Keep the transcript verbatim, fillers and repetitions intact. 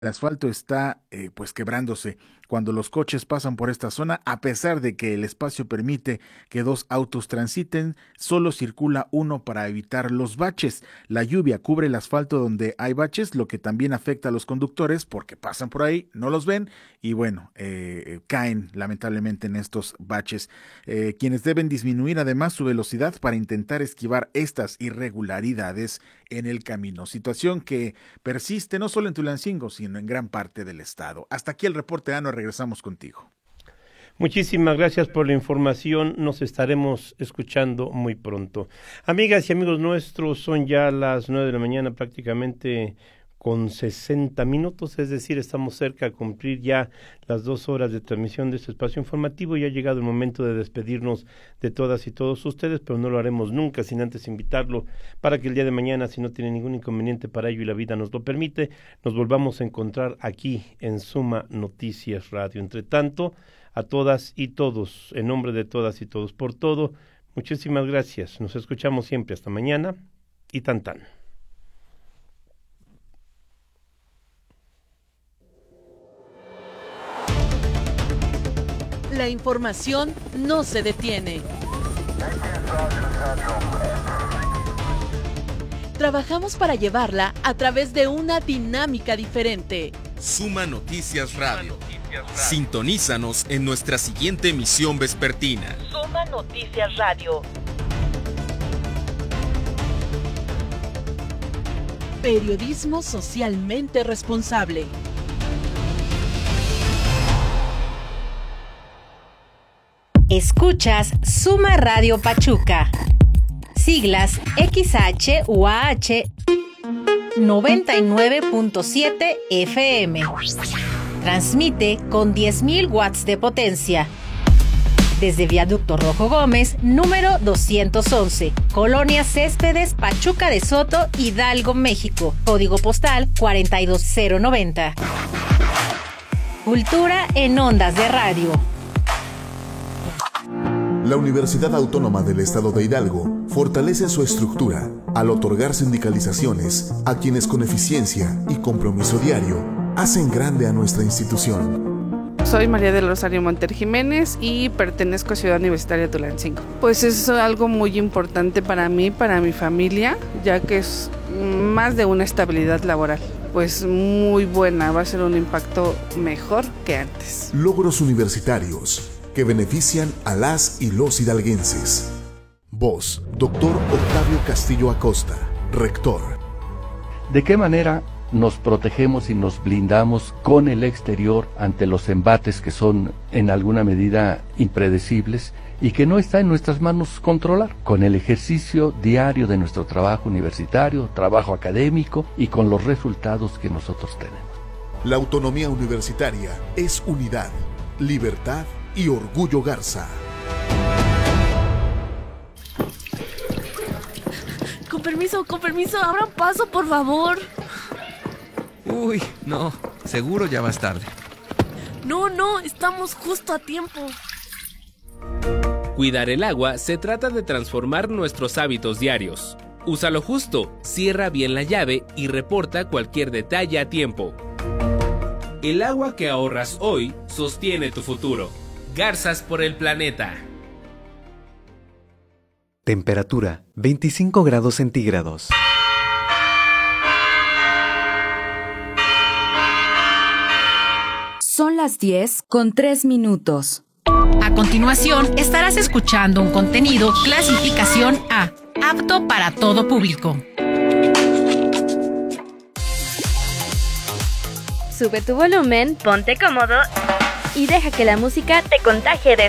El asfalto está eh, pues quebrándose cuando los coches pasan por esta zona, a pesar de que el espacio permite que dos autos transiten, solo circula uno para evitar los baches. La lluvia cubre el asfalto donde hay baches, lo que también afecta a los conductores porque pasan por ahí, no los ven y bueno, eh, caen lamentablemente en estos baches. Eh, quienes deben disminuir además su velocidad para intentar esquivar estas irregularidades en el camino. Situación que persiste no solo en Tulancingo, sino en gran parte del estado. Hasta aquí el reporte, Ano, regresamos contigo. Muchísimas gracias por la información, nos estaremos escuchando muy pronto. Amigas y amigos nuestros, son ya las nueve de la mañana prácticamente con sesenta minutos, es decir, estamos cerca de cumplir ya las dos horas de transmisión de este espacio informativo y ha llegado el momento de despedirnos de todas y todos ustedes, pero no lo haremos nunca sin antes invitarlo para que el día de mañana, si no tiene ningún inconveniente para ello y la vida nos lo permite, nos volvamos a encontrar aquí en Suma Noticias Radio. Entre tanto, a todas y todos, en nombre de todas y todos por todo, muchísimas gracias. Nos escuchamos siempre hasta mañana y tan tan. La información no se detiene. Trabajamos para llevarla a través de una dinámica diferente. Suma Noticias Radio. Sintonízanos en nuestra siguiente emisión vespertina. Suma Noticias Radio. Periodismo socialmente responsable. Escuchas Suma Radio Pachuca. Siglas X H U A H noventa y nueve punto siete F M. Transmite con diez mil watts de potencia. Desde Viaducto Rojo Gómez, número doscientos once, Colonia Céspedes, Pachuca de Soto, Hidalgo, México. Código postal cuarenta y dos cero noventa. Cultura en ondas de radio. La Universidad Autónoma del Estado de Hidalgo fortalece su estructura al otorgar sindicalizaciones a quienes con eficiencia y compromiso diario hacen grande a nuestra institución. Soy María del Rosario Monter Jiménez y pertenezco a Ciudad Universitaria Tulancingo. Pues es algo muy importante para mí, para mi familia, ya que es más de una estabilidad laboral. Pues muy buena, va a ser un impacto mejor que antes. Logros universitarios que benefician a las y los hidalguenses. Voz, doctor Octavio Castillo Acosta, rector. ¿De qué manera nos protegemos y nos blindamos con el exterior ante los embates que son en alguna medida impredecibles y que no está en nuestras manos controlar? Con el ejercicio diario de nuestro trabajo universitario, trabajo académico y con los resultados que nosotros tenemos. La autonomía universitaria es unidad, libertad y Orgullo Garza. Con permiso, con permiso, abran paso, por favor. Uy, no, seguro ya vas tarde. No, no, estamos justo a tiempo. Cuidar el agua se trata de transformar nuestros hábitos diarios. Úsalo justo, cierra bien la llave y reporta cualquier detalle a tiempo. El agua que ahorras hoy sostiene tu futuro. Garzas por el planeta. Temperatura veinticinco grados centígrados. Son las diez con tres minutos. A continuación, estarás escuchando un contenido clasificación A, apto para todo público. Sube tu volumen, ponte cómodo y deja que la música te contagie de